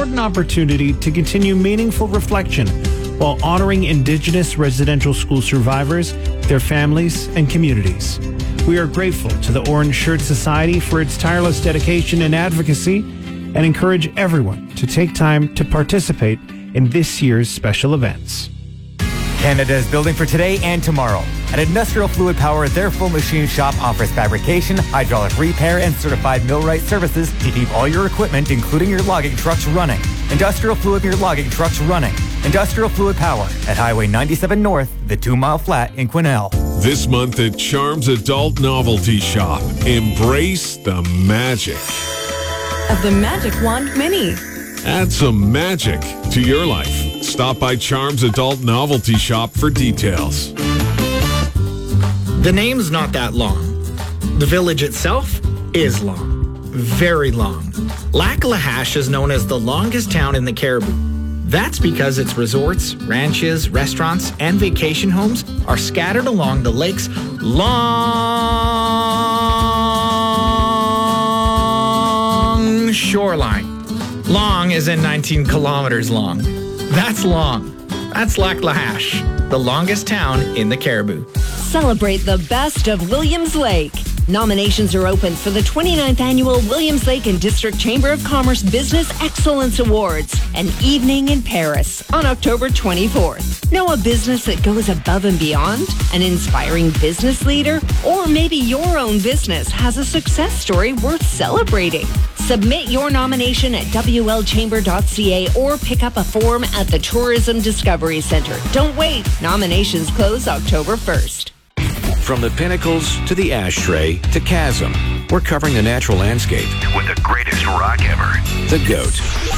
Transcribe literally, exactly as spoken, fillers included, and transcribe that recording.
important opportunity to continue meaningful reflection while honoring Indigenous residential school survivors, their families, and communities. We are grateful to the Orange Shirt Society for its tireless dedication and advocacy, and encourage everyone to take time to participate in this year's special events. Canada is building for today and tomorrow. At Industrial Fluid Power, their full machine shop offers fabrication, hydraulic repair, and certified millwright services to keep all your equipment, including your logging trucks, running. Industrial Fluid, your logging trucks running. Industrial Fluid Power at Highway ninety-seven North, the two-mile flat in Quesnel. This month at Charms Adult Novelty Shop, embrace the magic of the Magic Wand Mini. Add some magic to your life. Stop by Charms Adult Novelty Shop for details. The name's not that long. The village itself is long. Very long. Lac La Hache is known as the longest town in the Cariboo. That's because its resorts, ranches, restaurants, and vacation homes are scattered along the lake's long shoreline. Long is in nineteen kilometers long. That's long. That's Lac La Hache, the longest town in the Cariboo. Celebrate the best of Williams Lake. Nominations are open for the twenty-ninth Annual Williams Lake and District Chamber of Commerce Business Excellence Awards, an evening in Paris on October twenty-fourth. Know a business that goes above and beyond? An inspiring business leader? Or maybe your own business has a success story worth celebrating? Submit your nomination at w l chamber dot c a or pick up a form at the Tourism Discovery Center. Don't wait. Nominations close October first. From the pinnacles to the ashtray to chasm, we're covering the natural landscape with the greatest rock ever. The GOAT.